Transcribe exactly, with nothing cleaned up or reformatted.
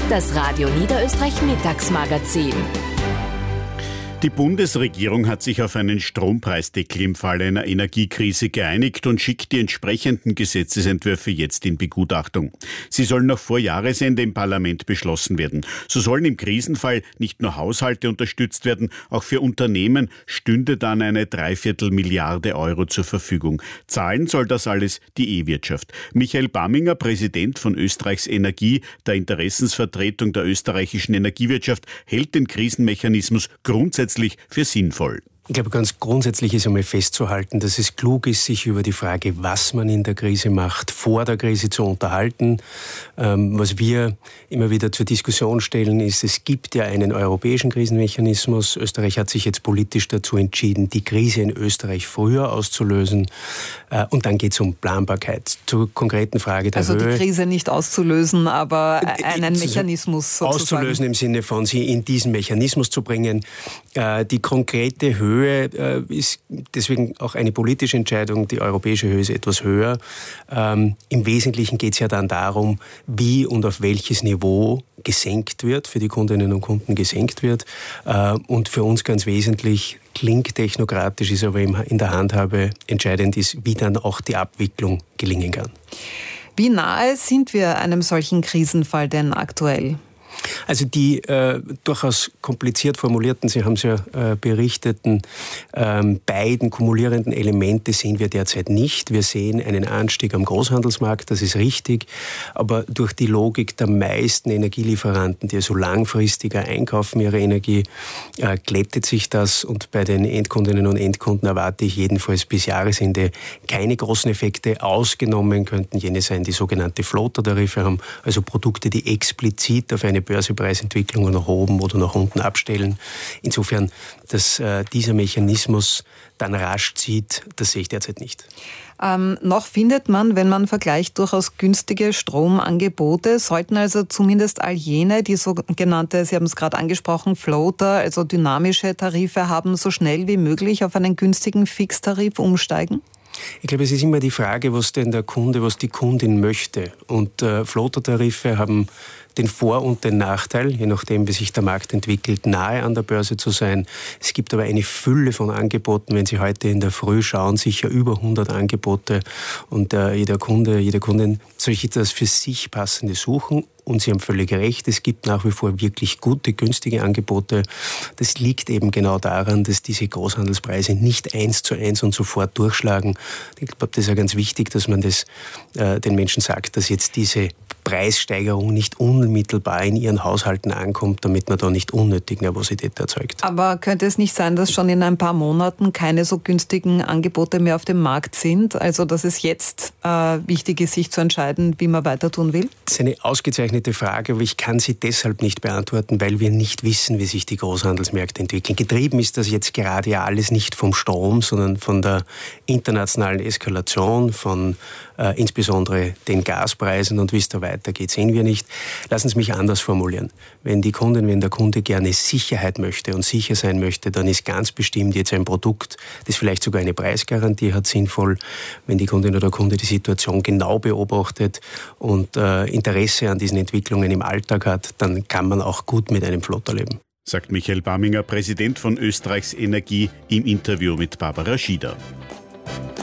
Das Radio Niederösterreich Mittagsmagazin. Die Bundesregierung hat sich auf einen Strompreisdeckel im Falle einer Energiekrise geeinigt und schickt die entsprechenden Gesetzesentwürfe jetzt in Begutachtung. Sie sollen noch vor Jahresende im Parlament beschlossen werden. So sollen im Krisenfall nicht nur Haushalte unterstützt werden, auch für Unternehmen stünde dann eine Dreiviertelmilliarde Euro zur Verfügung. Zahlen soll das alles die E-Wirtschaft. Michael Baminger, Präsident von Österreichs Energie, der Interessensvertretung der österreichischen Energiewirtschaft, hält den Krisenmechanismus grundsätzlich für sinnvoll. Ich glaube, ganz grundsätzlich ist einmal festzuhalten, dass es klug ist, sich über die Frage, was man in der Krise macht, vor der Krise zu unterhalten. Ähm, was wir immer wieder zur Diskussion stellen, ist, es gibt ja einen europäischen Krisenmechanismus. Österreich hat sich jetzt politisch dazu entschieden, die Krise in Österreich früher auszulösen. Äh, und dann geht es um Planbarkeit. Zur konkreten Frage der also Höhe. Also die Krise nicht auszulösen, aber einen äh, Mechanismus sozusagen. Auszulösen im Sinne von, sie in diesen Mechanismus zu bringen. Äh, die konkrete Höhe Höhe ist deswegen auch eine politische Entscheidung. Die europäische Höhe ist etwas höher. Ähm, Im Wesentlichen geht es ja dann darum, wie und auf welches Niveau gesenkt wird, für die Kundinnen und Kunden gesenkt wird. Äh, und für uns ganz wesentlich, klingt technokratisch, ist aber in der Handhabe entscheidend ist, wie dann auch die Abwicklung gelingen kann. Wie nahe sind wir einem solchen Krisenfall denn aktuell? Also die äh, durchaus kompliziert formulierten, Sie haben es ja äh, berichteten, ähm, beiden kumulierenden Elemente sehen wir derzeit nicht. Wir sehen einen Anstieg am Großhandelsmarkt, das ist richtig, aber durch die Logik der meisten Energielieferanten, die so langfristiger einkaufen ihre Energie, äh, glättet sich das und bei den Endkundinnen und Endkunden erwarte ich jedenfalls bis Jahresende keine großen Effekte. Ausgenommen könnten jene sein, die sogenannte Floater-Tarife haben, also Produkte, die explizit auf eine Börsepreisentwicklungen nach oben oder nach unten abstellen. Insofern, dass äh, dieser Mechanismus dann rasch zieht, das sehe ich derzeit nicht. Ähm, noch findet man, wenn man vergleicht, durchaus günstige Stromangebote. Sollten also zumindest all jene, die sogenannte, Sie haben es gerade angesprochen, Floater, also dynamische Tarife haben, so schnell wie möglich auf einen günstigen Fixtarif umsteigen? Ich glaube, es ist immer die Frage, was denn der Kunde, was die Kundin möchte. Und äh, Floater-Tarife haben den Vor- und den Nachteil, je nachdem, wie sich der Markt entwickelt, nahe an der Börse zu sein. Es gibt aber eine Fülle von Angeboten. Wenn Sie heute in der Früh schauen, sicher über hundert Angebote. Und äh, jeder Kunde, jede Kundin soll sich das für sich passende suchen. Und Sie haben völlig recht, es gibt nach wie vor wirklich gute, günstige Angebote. Das liegt eben genau daran, dass diese Großhandelspreise nicht eins zu eins und sofort durchschlagen. Ich glaube, das ist ja ganz wichtig, dass man das äh, den Menschen sagt, dass jetzt diese Preissteigerung nicht unmittelbar in ihren Haushalten ankommt, damit man da nicht unnötig Nervosität erzeugt. Aber könnte es nicht sein, dass schon in ein paar Monaten keine so günstigen Angebote mehr auf dem Markt sind? Also dass es jetzt äh, wichtig ist, sich zu entscheiden, wie man weiter tun will? Das ist eine ausgezeichnete Frage, aber ich kann sie deshalb nicht beantworten, weil wir nicht wissen, wie sich die Großhandelsmärkte entwickeln. Getrieben ist das jetzt gerade ja alles nicht vom Strom, sondern von der internationalen Eskalation, von äh, insbesondere den Gaspreisen und wie es da weitergeht, sehen wir nicht. Lassen Sie mich anders formulieren. Wenn die Kundin, wenn der Kunde gerne Sicherheit möchte und sicher sein möchte, dann ist ganz bestimmt jetzt ein Produkt, das vielleicht sogar eine Preisgarantie hat, sinnvoll. Wenn die Kundin oder der Kunde die Situation genau beobachtet und äh, Interesse an diesen Entwicklungen im Alltag hat, dann kann man auch gut mit einem Floater leben. Sagt Michael Baminger, Präsident von Österreichs Energie, im Interview mit Barbara Schieder.